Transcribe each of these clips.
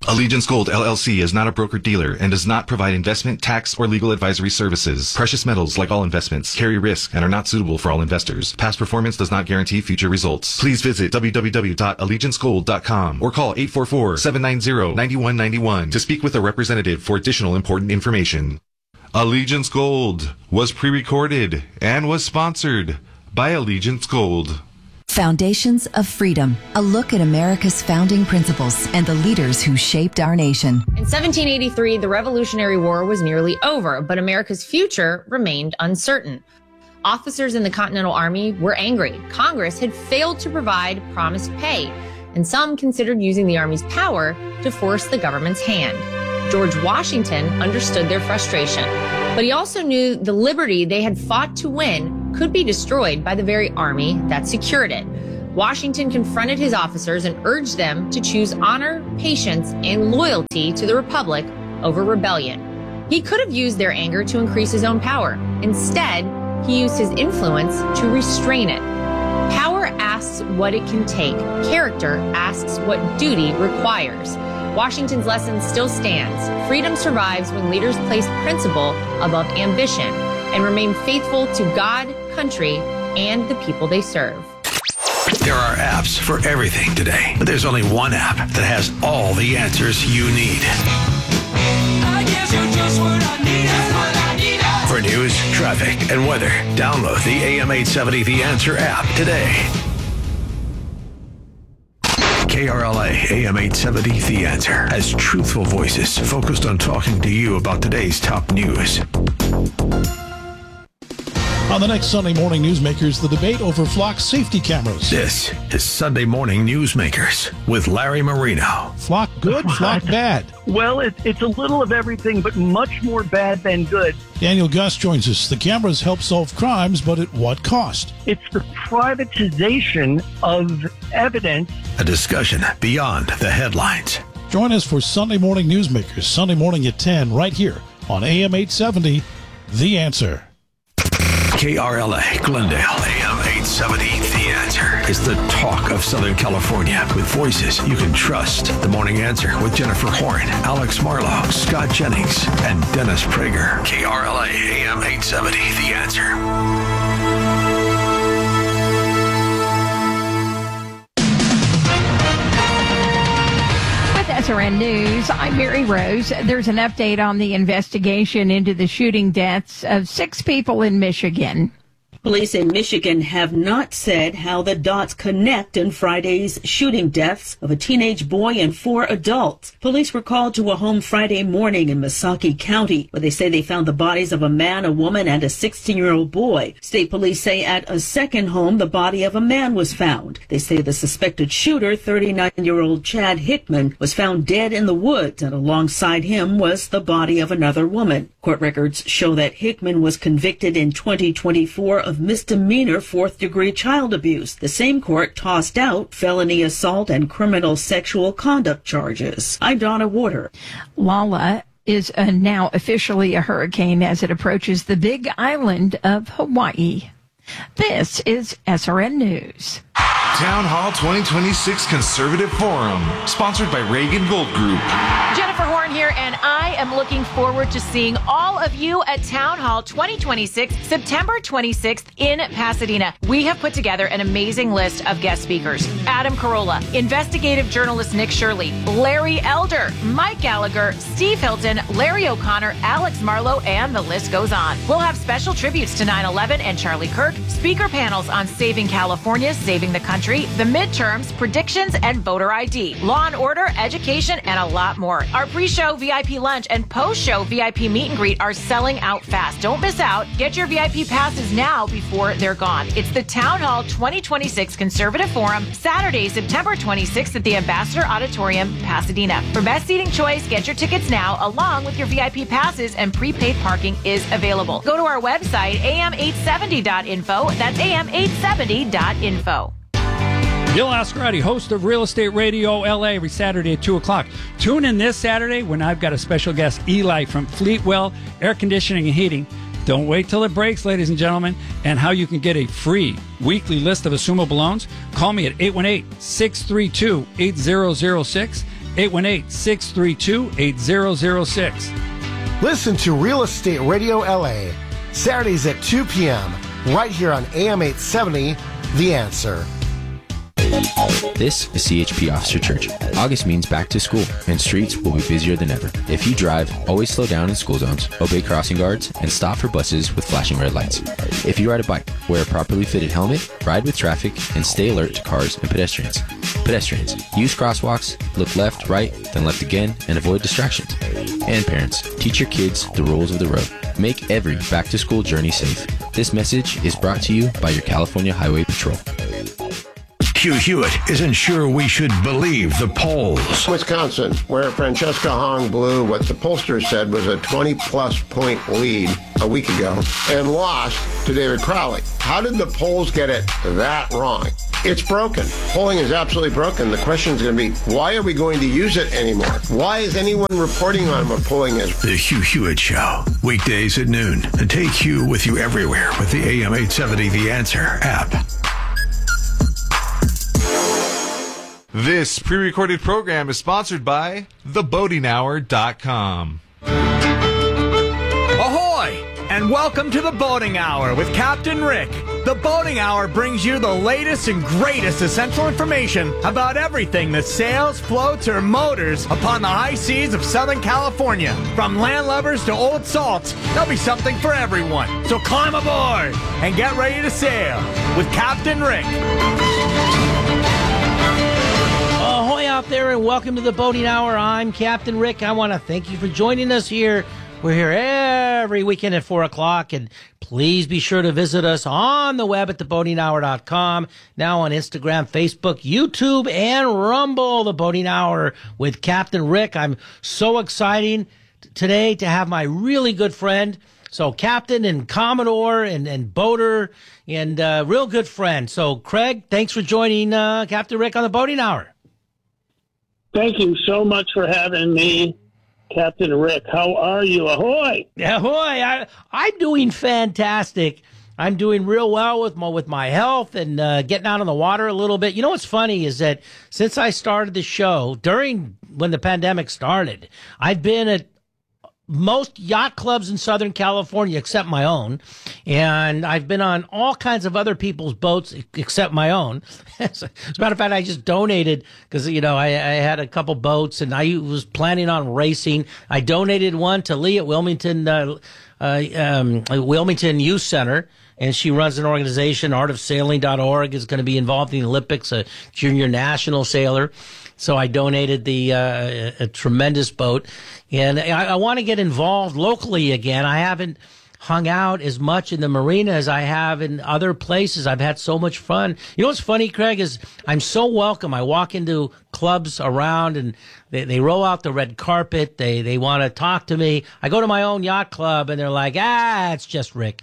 Allegiance Gold LLC is not a broker-dealer and does not provide investment, tax, or legal advisory services. Precious metals, like all investments, carry risk and are not suitable for all investors. Past performance does not guarantee future results. Please visit www.allegiancegold.com or call 844-790-9191 to speak with a representative for additional important information. Allegiance Gold was pre-recorded and was sponsored by Allegiance Gold. Foundations of Freedom, a look at America's founding principles and the leaders who shaped our nation. In 1783, the Revolutionary War was nearly over, but America's future remained uncertain. Officers in the Continental Army were angry. Congress had failed to provide promised pay, and some considered using the Army's power to force the government's hand. George Washington understood their frustration, but he also knew the liberty they had fought to win could be destroyed by the very army that secured it. Washington confronted his officers and urged them to choose honor, patience, and loyalty to the Republic over rebellion. He could have used their anger to increase his own power. Instead, he used his influence to restrain it. Power asks what it can take. Character asks what duty requires. Washington's lesson still stands. Freedom survives when leaders place principle above ambition and remain faithful to God, country, and the people they serve. There are apps for everything today, but there's only one app that has all the answers you need. I guess you're just what I need. For news, traffic, and weather, download the AM 870 The Answer app today. KRLA AM 870 The Answer has truthful voices focused on talking to you about today's top news. On the next Sunday Morning Newsmakers, the debate over flock safety cameras. This is Sunday Morning Newsmakers with Larry Marino. Flock good, flock bad. Well, it's a little of everything, but much more bad than good. Daniel Gus joins us. The cameras help solve crimes, but at what cost? It's the privatization of evidence. A discussion beyond the headlines. Join us for Sunday Morning Newsmakers, Sunday morning at 10, right here on AM 870, The Answer. KRLA, Glendale, AM 870, The Answer is the talk of Southern California with voices you can trust. The Morning Answer with Jennifer Horn, Alex Marlowe, Scott Jennings, and Dennis Prager. KRLA, AM 870, The Answer. SRN News, I'm Mary Rose. There's an update on the investigation into the shooting deaths of 6 people in Michigan. Police in Michigan have not said how the dots connect in Friday's shooting deaths of a teenage boy and 4 adults. Police were called to a home Friday morning in Missaukee County, where they say they found the bodies of a man, a woman, and a 16-year-old boy. State police say at a second home, the body of a man was found. They say the suspected shooter, 39-year-old Chad Hickman, was found dead in the woods, and alongside him was the body of another woman. Court records show that Hickman was convicted in 2024 of misdemeanor 4th-degree child abuse. The same court tossed out felony assault and criminal sexual conduct charges. I'm Donna Warder. Lala is now officially a hurricane as it approaches the Big Island of Hawaii. This is SRN News. Town Hall 2026 Conservative Forum, sponsored by Reagan Gold Group. Jennifer Horn here, and I am looking forward to seeing all of you at Town Hall 2026, September 26th in Pasadena. We have put together an amazing list of guest speakers. Adam Carolla, investigative journalist Nick Shirley, Larry Elder, Mike Gallagher, Steve Hilton, Larry O'Connor, Alex Marlowe, and the list goes on. We'll have special tributes to 9/11 and Charlie Kirk, speaker panels on saving California, saving the country, the midterms, predictions, and voter ID, law and order, education, and a lot more. Our pre-show VIP lunch and post-show VIP meet and greet are selling out fast. Don't miss out. Get your VIP passes now before they're gone. It's the Town Hall 2026 Conservative Forum, Saturday, September 26th at the Ambassador Auditorium, Pasadena. For best seating choice, get your tickets now, along with your VIP passes, and prepaid parking is available. Go to our website, am870.info. That's am870.info. Bill Ascarati, host of Real Estate Radio LA, every Saturday at 2 o'clock. Tune in this Saturday when I've got a special guest, Eli from Fleetwell Air Conditioning and Heating. Don't wait till it breaks, ladies and gentlemen. And how you can get a free weekly list of assumable loans. Call me at 818-632-8006. 818-632-8006. Listen to Real Estate Radio LA, Saturdays at 2 p.m., right here on AM 870, The Answer. This is CHP Officer Church. August means back to school, and streets will be busier than ever. If you drive, always slow down in school zones, obey crossing guards, and stop for buses with flashing red lights. If you ride a bike, wear a properly fitted helmet, ride with traffic, and stay alert to cars and pedestrians. Pedestrians, use crosswalks, look left, right, then left again, and avoid distractions. And parents, teach your kids the rules of the road. Make every back-to-school journey safe. This message is brought to you by your California Highway Patrol. Hugh Hewitt isn't sure we should believe the polls. Wisconsin, where Francesca Hong blew what the pollsters said was a 20-plus point lead a week ago and lost to David Crowley. How did the polls get it that wrong? It's broken. Polling is absolutely broken. The question is going to be, why are we going to use it anymore? Why is anyone reporting on what polling is? The Hugh Hewitt Show, weekdays at noon. And take Hugh with you everywhere with the AM 870 The Answer app. This pre-recorded program is sponsored by theboatinghour.com. Ahoy! And welcome to the Boating Hour with Captain Rick. The Boating Hour brings you the latest and greatest essential information about everything that sails, floats, or motors upon the high seas of Southern California. From landlubbers to old salts, there'll be something for everyone. So climb aboard and get ready to sail with Captain Rick. Ahoy out there, and welcome to the Boating Hour. I'm Captain Rick. I want to thank you for joining us here. We're here every weekend at 4 o'clock, and please be sure to visit us on the web at theboatinghour.com, now on Instagram, Facebook, YouTube, and Rumble, the Boating Hour with Captain Rick. I'm so excited today to have my really good friend, so Captain and Commodore and boater and real good friend. So, Craig, thanks for joining Captain Rick on the Boating Hour. Thank you so much for having me, Captain Rick. How are you? Ahoy! Ahoy! I'm doing fantastic. I'm doing real well with my health and getting out on the water a little bit. You know what's funny is that since I started the show, when the pandemic started, I've been at most yacht clubs in Southern California except my own, and I've been on all kinds of other people's boats except my own. As a matter of fact, I just donated because, I had a couple boats and I was planning on racing. I donated one to Lee at Wilmington Youth Center, and she runs an organization, artofsailing.org, is going to be involved in the Olympics, a junior national sailor. So I donated a tremendous boat, and I want to get involved locally again. I haven't hung out as much in the marina as I have in other places. I've had so much fun. You know what's funny, Craig, is I'm so welcome. I walk into clubs around and they roll out the red carpet. They want to talk to me. I go to my own yacht club and they're like, it's just Rick.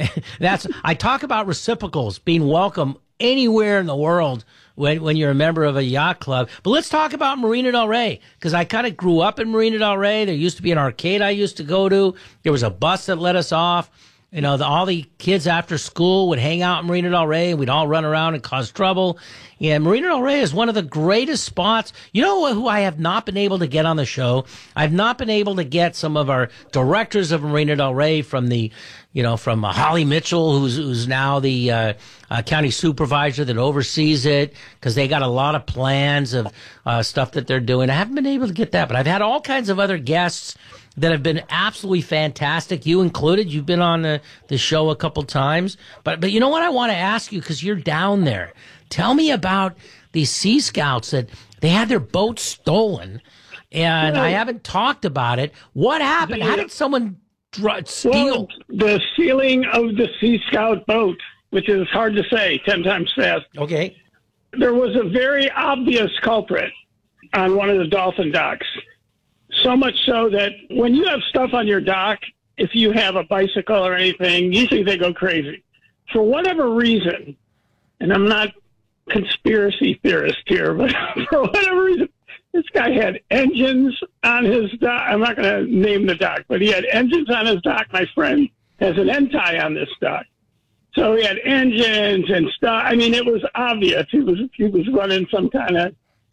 I talk about reciprocals being welcome anywhere in the world when you're a member of a yacht club. But let's talk about Marina del Rey, because I kind of grew up in Marina del Rey. There used to be an arcade I used to go to. There was a bus that let us off. All the kids after school would hang out in Marina del Rey, and we'd all run around and cause trouble. And Marina del Rey is one of the greatest spots. You know who I have not been able to get on the show? I've not been able to get some of our directors of Marina del Rey from Holly Mitchell, who's now the county supervisor that oversees it, because they got a lot of plans of stuff that they're doing. I haven't been able to get that, but I've had all kinds of other guests that have been absolutely fantastic, you included. You've been on the show a couple times. But you know what I want to ask you, because you're down there. Tell me about these Sea Scouts that they had their boat stolen, and I haven't talked about it. What happened? How did someone steal? Well, the stealing of the Sea Scout boat, which is hard to say 10 times fast. Okay. There was a very obvious culprit on one of the dolphin docks. So much so that when you have stuff on your dock, if you have a bicycle or anything, usually they go crazy. For whatever reason, and I'm not conspiracy theorist here, but for whatever reason, this guy had engines on his dock. I'm not going to name the dock, but he had engines on his dock. My friend has an end-tie on this dock. So he had engines and stuff. I mean, it was obvious. He was running some kind of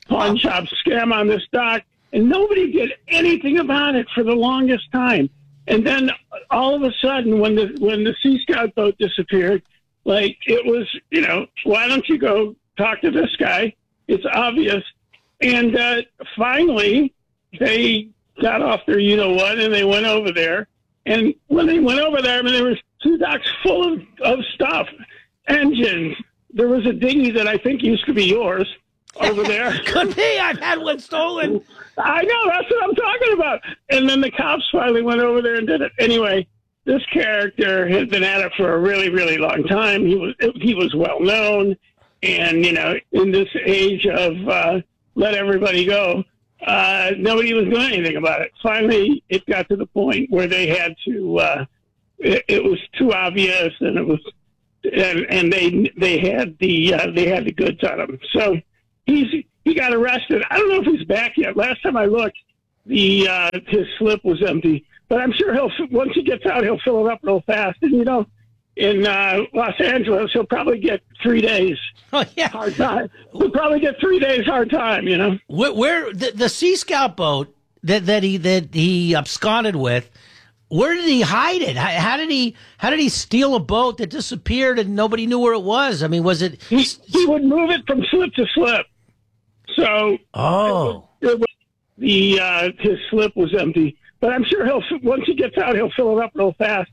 pawn shop scam on this dock, and nobody did anything about it for the longest time. And then all of a sudden, when the Sea Scout boat disappeared, like it was, why don't you go talk to this guy? It's obvious. And finally, they got off their you-know-what, and they went over there. And when they went over there, I mean, there was 2 docks full of stuff, engines. There was a dinghy that I think used to be yours over there. Could be. I've had one stolen. I know. That's what I'm talking about. And then the cops finally went over there and did it. Anyway, this character had been at it for a really, really long time. He was well known. And, in this age of let everybody go, nobody was doing anything about it. Finally, it got to the point where they had to, it was too obvious, and it was, and they had the goods on him. So he got arrested. I don't know if he's back yet. Last time I looked, his slip was empty. But I'm sure once he gets out, he'll fill it up real fast. And in Los Angeles, he'll probably get 3 days. Oh yeah, hard time. He'll probably get 3 days hard time. Where the Sea Scout boat that he absconded with? Where did he hide it? How did he steal a boat that disappeared and nobody knew where it was? I mean, was it? He would move it from slip to slip. So his slip was empty. But I'm sure once he gets out, he'll fill it up real fast.